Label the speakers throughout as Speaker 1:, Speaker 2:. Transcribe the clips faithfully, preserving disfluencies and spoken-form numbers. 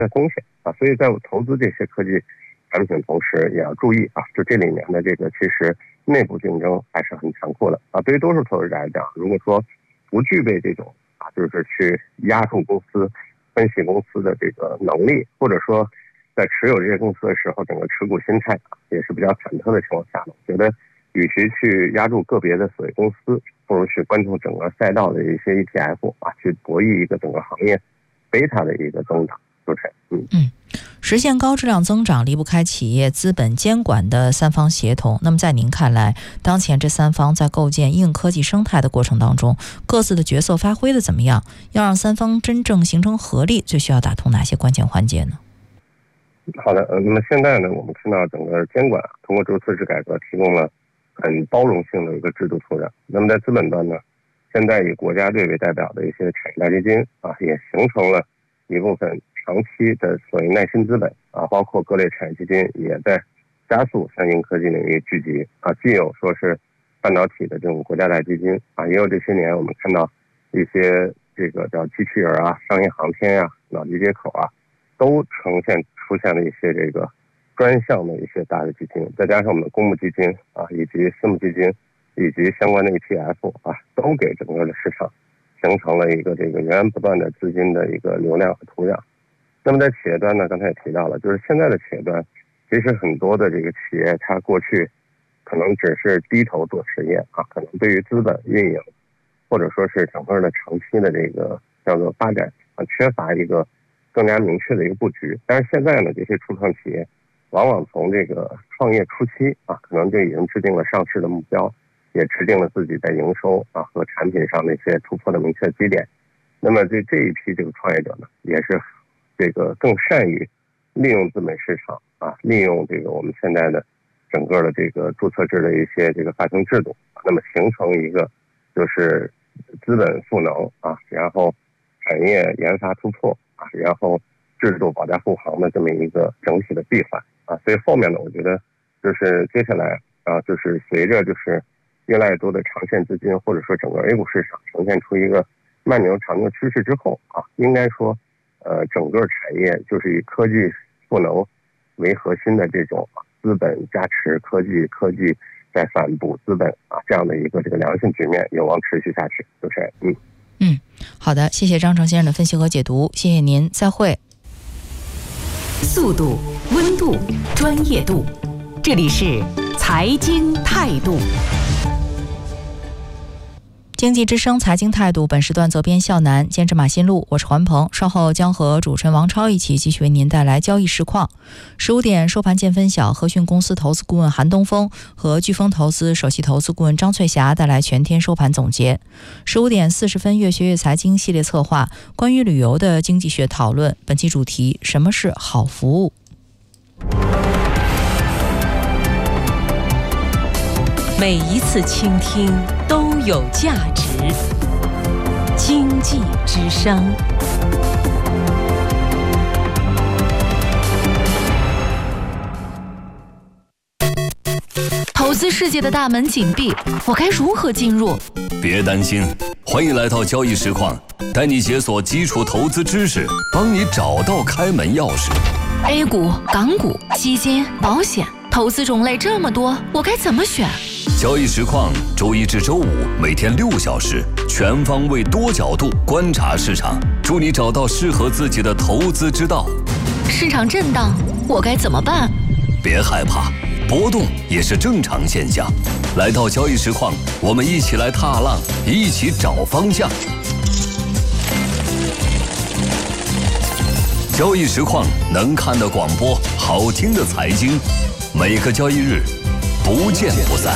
Speaker 1: 的风险啊。所以在投资这些科技产品同时也要注意啊，就这里面的这个其实内部竞争还是很残酷的啊。对于多数投资者来讲，如果说不具备这种啊，就是去压住公司、分析公司的这个能力，或者说在持有这些公司的时候，整个持股心态也是比较忐忑的情况下，我觉得与其去压住个别的所谓公司，不如去关注整个赛道的一些 E T F 啊，去博弈一个整个行业贝塔的一个增长。就是嗯
Speaker 2: 嗯，实现高质量增长离不开企业资本监管的三方协同。那么在您看来，当前这三方在构建硬科技生态的过程当中，各自的角色发挥的怎么样？要让三方真正形成合力，最需要打通哪些关键环节呢？
Speaker 1: 好的，呃，那么现在呢，我们看到整个监管通过注册制改革提供了很包容性的一个制度土壤。那么在资本端呢，现在以国家队为代表的一些产业大基金啊，也形成了一部分长期的所谓耐心资本啊，包括各类产业基金也在加速向硬科技领域聚集啊，既有说是半导体的这种国家大基金啊，也有这些年我们看到一些这个叫机器人啊、商业航天啊、脑机接口啊，都呈现出现了一些这个专项的一些大的基金，再加上我们的公募基金啊，以及私募基金，以及相关的 E T F 啊，都给整个的市场形成了一个这个源源不断的资金的一个流量和土壤。那么在企业端呢，刚才也提到了，就是现在的企业端，其实很多的这个企业，它过去可能只是低头做实验啊，可能对于资本运营，或者说是整个的长期的这个叫做发展啊，缺乏一个更加明确的一个布局。但是现在呢，这些初创企业往往从这个创业初期啊，可能就已经制定了上市的目标，也制定了自己在营收啊和产品上的一些突破的明确基点。那么对这一批这个创业者呢，也是这个更善于利用资本市场啊，利用这个我们现在的整个的这个注册制的一些这个发行制度，那么形成一个就是资本赋能啊，然后产业研发突破啊，然后制度保驾护航的这么一个整体的闭环啊。所以后面呢，我觉得就是接下来啊，就是随着就是越来越多的长线资金或者说整个 A 股市场呈现出一个慢牛长牛趋势之后啊，应该说呃，整个产业就是以科技赋能为核心的这种资本加持科技，科技在反哺资本啊，这样的一个这个良性局面有望持续下去。就是嗯
Speaker 2: 嗯，好的，谢谢张成先生的分析和解读，谢谢您，再会。
Speaker 3: 速度、温度、专业度，这里是财经态度。
Speaker 2: 经济之声财经态度，本时段责编笑南，监制马新路，我是环鹏。稍后将和主持人王超一起继续为您带来交易实况。十五点收盘见分晓，和讯公司投资顾问韩东风和飓风投资首席投资顾问张翠霞带来全天收盘总结。十五点四十分，越学越财经系列策划关于旅游的经济学讨论，本期主题：什么是好服务？
Speaker 3: 每一次倾听都有价值。经济之声。投资世界的大门紧闭，我该如何进入？
Speaker 4: 别担心，欢迎来到交易实况，带你解锁基础投资知识，帮你找到开门钥匙。
Speaker 3: A 股、港股、基金、保险，投资种类这么多，我该怎么选？
Speaker 4: 交易实况周一至周五每天六小时，全方位多角度观察市场，助你找到适合自己的投资之道。
Speaker 3: 市场震荡，我该怎么办？
Speaker 4: 别害怕，波动也是正常现象。来到交易实况，我们一起来踏浪，一起找方向。交易实况能看的广播，好听的财经，每个交易日不见不散。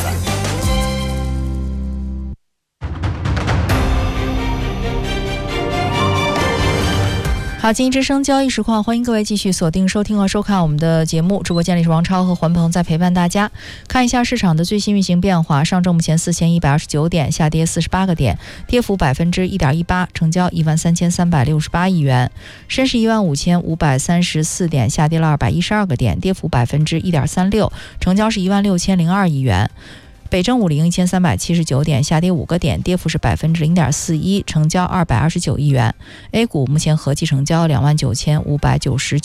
Speaker 2: 好，经济之声交易实况，欢迎各位继续锁定收听和收看我们的节目。直播间里是王超和环鹏在陪伴大家。看一下市场的最新运行变化，上证目前四千一百二十九点，下跌四十八个点，跌幅百分之一点一八，成交一万三千三百六十八亿元。深市一万五千五百三十四点，下跌了二百一十二个点，跌幅百分之一点三六，成交是一万六千零二亿元。 北证五零一千三百七十九点，下跌五个点，跌幅是百分之零点四一，成交二百二十九亿元。A 股目前合计成交两万九千五百九十